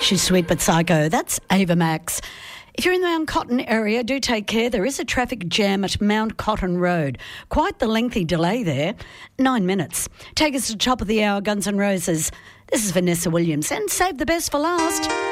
She's sweet but psycho. That's Ava Max. If you're in the Mount Cotton area, do take care. There is a traffic jam at Mount Cotton Road. Quite the lengthy delay there. 9 minutes. Take us to the top of the hour, Guns N' Roses. This is Vanessa Williams, and save the best for last.